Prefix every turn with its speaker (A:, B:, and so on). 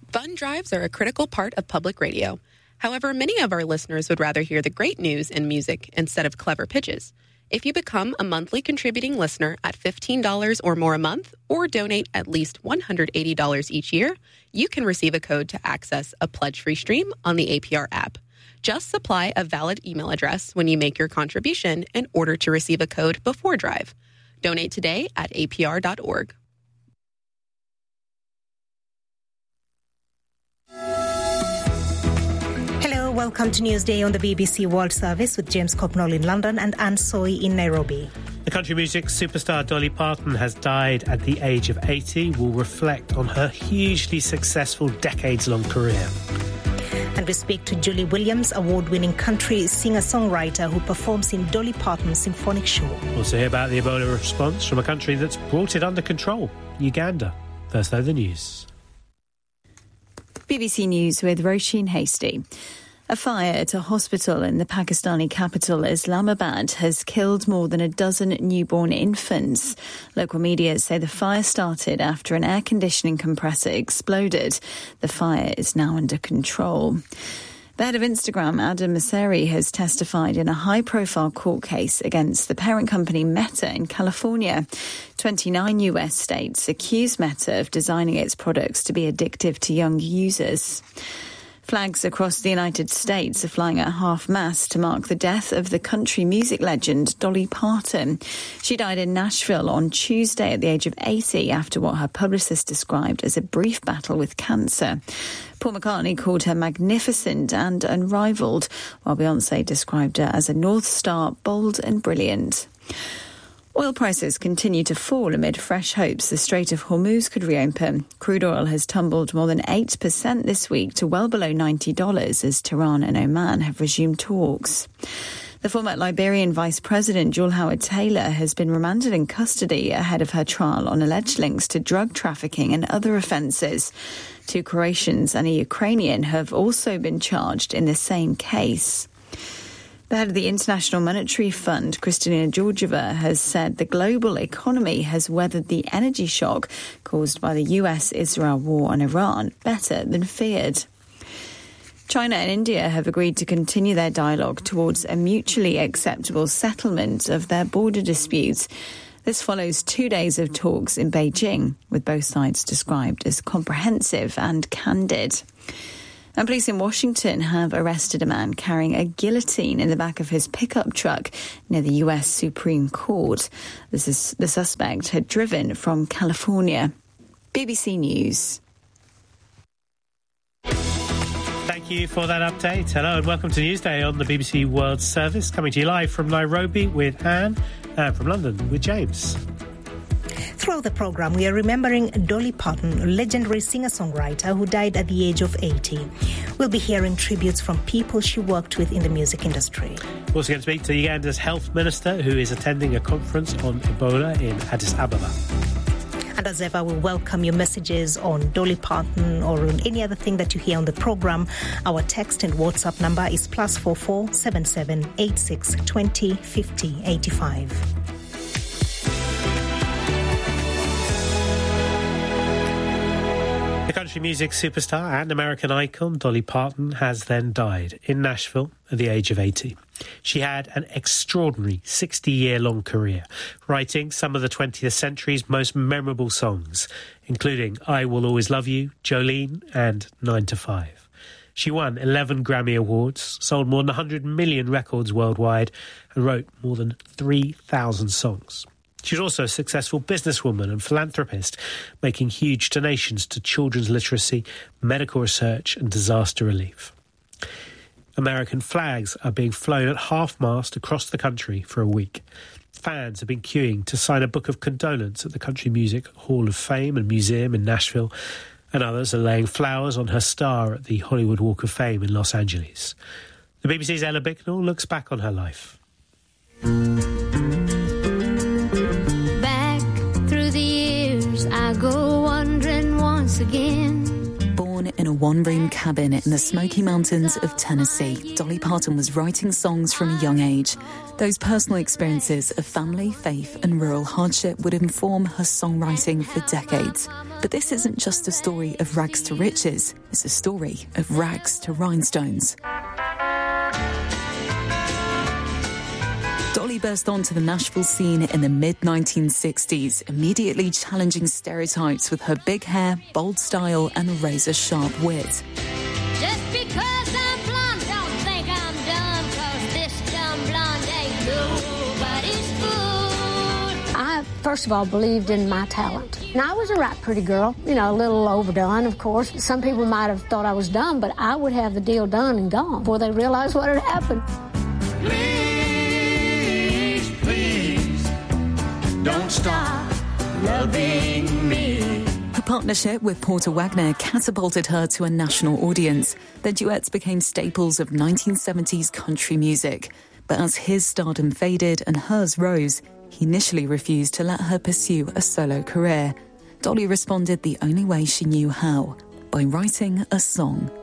A: Fun drives are a critical part of public radio. However, many of our listeners would rather hear the great news and music instead of clever pitches. If you become a monthly contributing listener at $15 or more a month, or donate at least $180 each year, you can receive a code to access a pledge-free stream on the APR app. Just supply a valid email address when you make your contribution in order to receive a code before Drive. Donate today at apr.org.
B: Welcome to Newsday on the BBC World Service with James Copnall in London and Anne Soy in Nairobi.
C: The country music superstar Dolly Parton has died at the age of 80. We'll reflect on her hugely successful decades-long career.
B: And we speak to Julie Williams, award-winning country singer-songwriter who performs in Dolly Parton's symphonic show.
C: We'll also hear about the Ebola response from a country that's brought it under control, Uganda. First, though, the news.
D: BBC News with Roisin Hasty. A fire at a hospital in the Pakistani capital, Islamabad, has killed more than a dozen newborn infants. Local media say the fire started after an air conditioning compressor exploded. The fire is now under control. The head of Instagram, Adam Mosseri, has testified in a high-profile court case against the parent company Meta in California. 29 US states accuse Meta of designing its products to be addictive to young users. Flags across the United States are flying at half-mast to mark the death of the country music legend Dolly Parton. She died in Nashville on Tuesday at the age of 80 after what her publicist described as a brief battle with cancer. Paul McCartney called her magnificent and unrivalled, while Beyoncé described her as a North Star, bold and brilliant. Oil prices continue to fall amid fresh hopes the Strait of Hormuz could reopen. Crude oil has tumbled more than 8% this week to well below $90 as Tehran and Oman have resumed talks. The former Liberian Vice President, Jewel Howard Taylor, has been remanded in custody ahead of her trial on alleged links to drug trafficking and other offences. 2 Croatians and a Ukrainian have also been charged in the same case. The head of the International Monetary Fund, Kristalina Georgieva, has said the global economy has weathered the energy shock caused by the US-Israel war on Iran better than feared. China and India have agreed to continue their dialogue towards a mutually acceptable settlement of their border disputes. This follows 2 days of talks in Beijing, with both sides described as comprehensive and candid. And police in Washington have arrested a man carrying a guillotine in the back of his pickup truck near the US Supreme Court. The suspect had driven from California. BBC News.
C: Thank you for that update. Hello and welcome to Newsday on the BBC World Service, coming to you live from Nairobi with Anne and from London with James.
B: Throughout the programme, we are remembering Dolly Parton, a legendary singer-songwriter who died at the age of 80. We'll be hearing tributes from people she worked with in the music industry.
C: We're also going to speak to Uganda's health minister, who is attending a conference on Ebola in Addis Ababa.
B: And as ever, we welcome your messages on Dolly Parton or on any other thing that you hear on the programme. Our text and WhatsApp number is +44 77 86 20 50 85.
C: The country music superstar and American icon Dolly Parton has then died in Nashville at the age of 80. She had an extraordinary 60-year-long career, writing some of the 20th century's most memorable songs, including I Will Always Love You, Jolene and 9 to 5. She won 11 Grammy Awards, sold more than 100 million records worldwide, and wrote more than 3,000 songs. She was also a successful businesswoman and philanthropist, making huge donations to children's literacy, medical research and disaster relief. American flags are being flown at half-mast across the country for a week. Fans have been queuing to sign a book of condolence at the Country Music Hall of Fame and Museum in Nashville, and others are laying flowers on her star at the Hollywood Walk of Fame in Los Angeles. The BBC's Ella Bicknell looks back on her life.
E: I go wandering once again.
F: Born in a
E: one-room cabin in the Smoky Mountains of Tennessee, Dolly Parton was writing songs from a young age. Those personal experiences of family, faith and rural hardship would inform her songwriting for decades. But this isn't just a story of rags to riches, it's a story of rags to rhinestones. Dolly burst onto the Nashville scene in the mid-1960s, immediately challenging stereotypes with her big hair, bold style and razor-sharp wit.
F: Just because I'm blonde, don't think I'm dumb, 'cause this dumb blonde ain't nobody's fool. I, first of all, believed in my talent. And I was a right pretty girl, you know, a little overdone, of course. Some people might have thought I was dumb, but I would have the deal done and gone before they realized what had happened.
E: Don't stop loving me. Her partnership with Porter Wagoner catapulted her to a national audience. Their duets became staples of 1970s country music. But as his stardom faded and hers rose, he initially refused to let her pursue a solo career. Dolly responded the only way she knew how, by writing a song.